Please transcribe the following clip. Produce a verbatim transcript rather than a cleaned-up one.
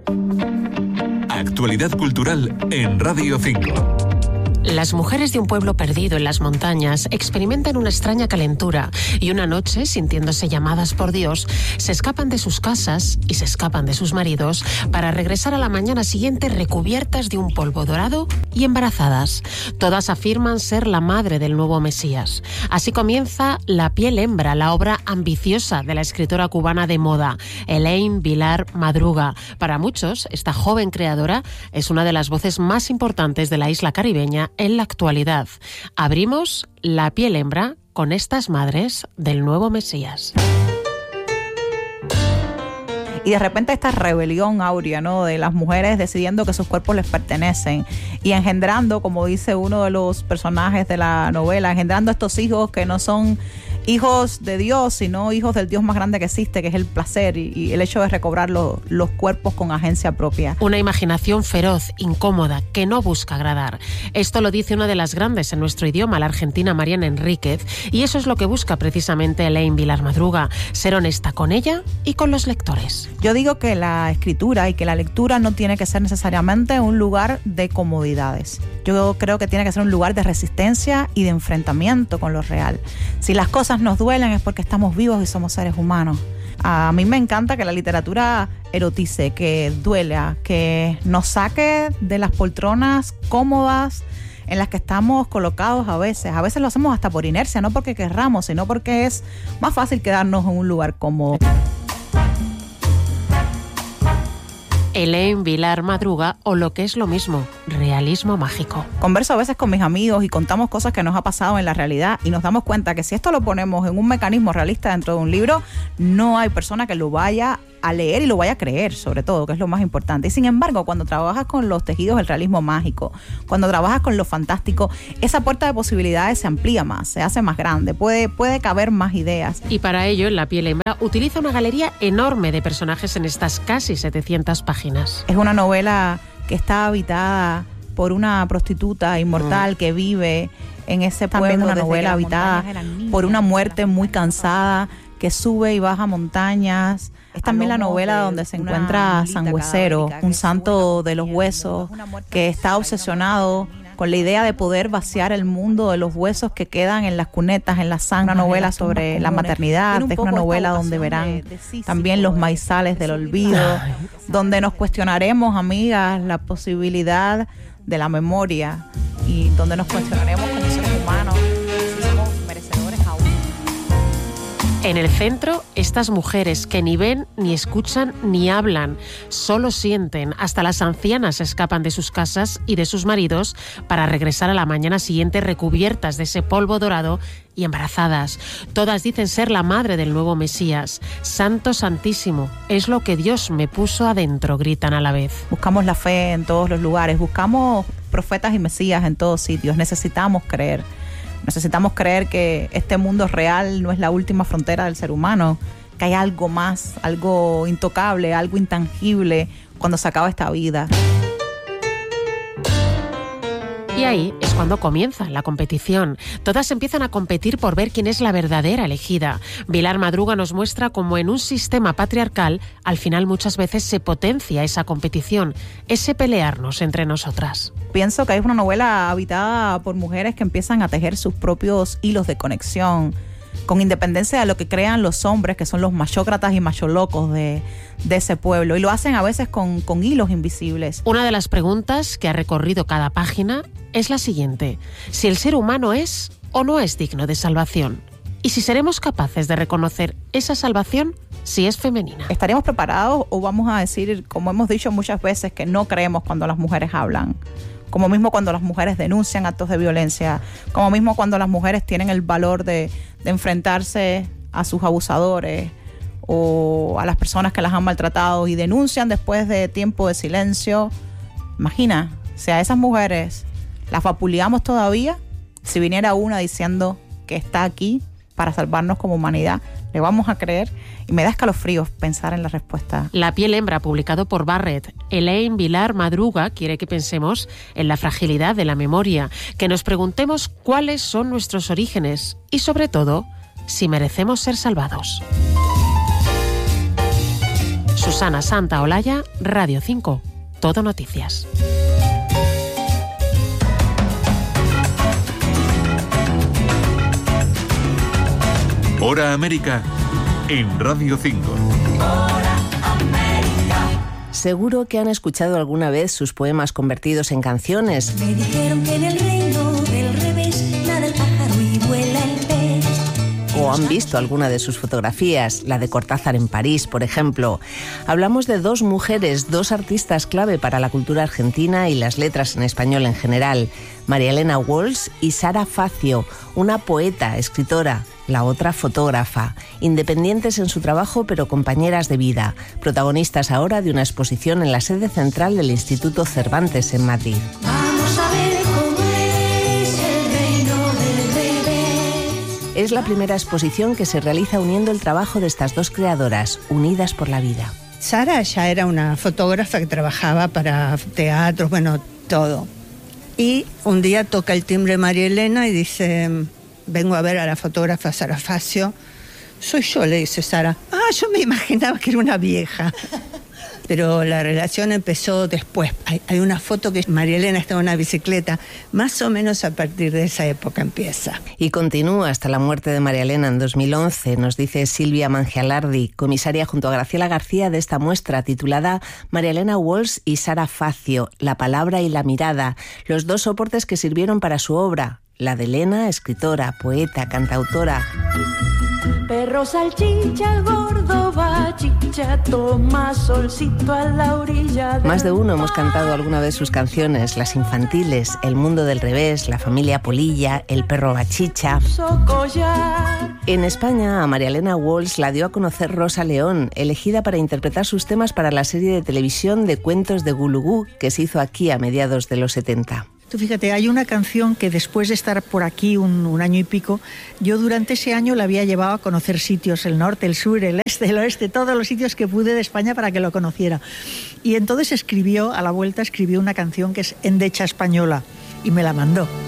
Actualidad cultural en Radio cinco. Las mujeres de un pueblo perdido en las montañas experimentan una extraña calentura y una noche, sintiéndose llamadas por Dios, se escapan de sus casas y se escapan de sus maridos para regresar a la mañana siguiente recubiertas de un polvo dorado y embarazadas. Todas afirman ser la madre del nuevo Mesías. Así comienza La piel hembra, la obra ambiciosa de la escritora cubana de moda, Elaine Vilar Madruga. Para muchos, esta joven creadora es una de las voces más importantes de la isla caribeña en la actualidad. Abrimos La piel hembra con estas madres del nuevo Mesías. Y de repente esta rebelión áurea, ¿no?, de las mujeres decidiendo que sus cuerpos les pertenecen y engendrando, como dice uno de los personajes de la novela, engendrando estos hijos que no son hijos de Dios, sino hijos del Dios más grande que existe, que es el placer y, y el hecho de recobrar lo, los cuerpos con agencia propia. Una imaginación feroz, incómoda, que no busca agradar. Esto lo dice una de las grandes en nuestro idioma, la argentina Mariana Enríquez, y eso es lo que busca precisamente Elaine Vilar Madruga, ser honesta con ella y con los lectores. Yo digo que la escritura y que la lectura no tiene que ser necesariamente un lugar de comodidades. Yo creo que tiene que ser un lugar de resistencia y de enfrentamiento con lo real. Si las cosas nos duelen es porque estamos vivos y somos seres humanos. A mí me encanta que la literatura erotice, que duela, que nos saque de las poltronas cómodas en las que estamos colocados a veces. A veces lo hacemos hasta por inercia, no porque querramos, sino porque es más fácil quedarnos en un lugar cómodo. Elaine Vilar Madruga, o lo que es lo mismo, realismo mágico. Converso a veces con mis amigos y contamos cosas que nos ha pasado en la realidad y nos damos cuenta que si esto lo ponemos en un mecanismo realista dentro de un libro, no hay persona que lo vaya a leer y lo vaya a creer, sobre todo, que es lo más importante. Y sin embargo, cuando trabajas con los tejidos del realismo mágico, cuando trabajas con lo fantástico, esa puerta de posibilidades se amplía más, se hace más grande, puede, puede caber más ideas. Y para ello, en La piel hembra utiliza una galería enorme de personajes en estas casi setecientas páginas. Es una novela que está habitada por una prostituta inmortal mm. que vive en ese pueblo. También una novela habitada por una muerte muy cansada que sube y baja montañas. Es también la novela donde se encuentra San Huesero, un santo de los huesos que está obsesionado con la idea de poder vaciar el mundo de los huesos que quedan en las cunetas, en la sangre. Una novela sobre la maternidad, es una novela donde verán también los maizales del olvido, donde nos cuestionaremos, amigas, la posibilidad de la memoria y donde nos cuestionaremos como seres humanos si somos merecedores aún. En el centro, estas mujeres que ni ven, ni escuchan, ni hablan, solo sienten. Hasta las ancianas escapan de sus casas y de sus maridos para regresar a la mañana siguiente recubiertas de ese polvo dorado y embarazadas. Todas dicen ser la madre del nuevo Mesías. Santo Santísimo, es lo que Dios me puso adentro, gritan a la vez. Buscamos la fe en todos los lugares, buscamos profetas y mesías en todos sitios. Necesitamos creer. Necesitamos creer que este mundo real no es la última frontera del ser humano, que hay algo más, algo intocable, algo intangible cuando se acaba esta vida. Y ahí es cuando comienza la competición. Todas empiezan a competir por ver quién es la verdadera elegida. Vilar Madruga nos muestra cómo en un sistema patriarcal, al final muchas veces se potencia esa competición, ese pelearnos entre nosotras. Pienso que es una novela habitada por mujeres que empiezan a tejer sus propios hilos de conexión, con independencia de lo que crean los hombres, que son los machócratas y macholocos de, de ese pueblo. Y lo hacen a veces con, con hilos invisibles. Una de las preguntas que ha recorrido cada página es la siguiente: si el ser humano es o no es digno de salvación, y si seremos capaces de reconocer esa salvación si es femenina. ¿Estaríamos preparados o vamos a decir, como hemos dicho muchas veces, que no creemos cuando las mujeres hablan? Como mismo cuando las mujeres denuncian actos de violencia, como mismo cuando las mujeres tienen el valor de, de enfrentarse a sus abusadores o a las personas que las han maltratado y denuncian después de tiempo de silencio. Imagina, si a esas mujeres las vapuleamos todavía, si viniera una diciendo que está aquí para salvarnos como humanidad, ¿le vamos a creer? Y me da escalofríos pensar en la respuesta. La piel hembra, publicado por Barrett. Elaine Vilar Madruga quiere que pensemos en la fragilidad de la memoria, que nos preguntemos cuáles son nuestros orígenes y, sobre todo, si merecemos ser salvados. Susana Santaolalla, Radio cinco, Todo Noticias. Hora América en Radio cinco. Seguro que han escuchado alguna vez sus poemas convertidos en canciones. Me dijeron que en el reino del revés nada el pájaro y vuela el pez. O han visto alguna de sus fotografías, la de Cortázar en París, por ejemplo. Hablamos de dos mujeres, dos artistas clave para la cultura argentina y las letras en español en general. María Elena Walsh y Sara Facio, una poeta, escritora, la otra fotógrafa, independientes en su trabajo pero compañeras de vida, protagonistas ahora de una exposición en la sede central del Instituto Cervantes en Madrid. Vamos a ver cómo es el reino del revés. Es la primera exposición que se realiza uniendo el trabajo de estas dos creadoras, unidas por la vida. Sara ya era una fotógrafa que trabajaba para teatros, bueno, todo. Y un día toca el timbre María Elena y dice: vengo a ver a la fotógrafa Sara Facio. Soy yo, le dice Sara. Ah, yo me imaginaba que era una vieja. Pero la relación empezó después. Hay, hay una foto que María Elena está en una bicicleta. Más o menos a partir de esa época empieza. Y continúa hasta la muerte de María Elena en dos mil once, nos dice Silvia Mangialardi, comisaria junto a Graciela García de esta muestra titulada María Elena Walsh y Sara Facio, la palabra y la mirada, los dos soportes que sirvieron para su obra. La de Elena, escritora, poeta, cantautora. Perro salchicha, gordo bachicha, toma solcito a la orilla. Más de uno hemos cantado alguna vez sus canciones, las infantiles, El mundo del revés, La familia Polilla, El perro bachicha. En España, a María Elena Walsh la dio a conocer Rosa León, elegida para interpretar sus temas para la serie de televisión de cuentos de Gulugú, que se hizo aquí a mediados de los setenta. Tú fíjate, hay una canción que después de estar por aquí un, un año y pico, yo durante ese año la había llevado a conocer sitios, el norte, el sur, el este, el oeste, todos los sitios que pude de España para que lo conociera. Y entonces escribió, a la vuelta escribió una canción que es Endecha Española y me la mandó.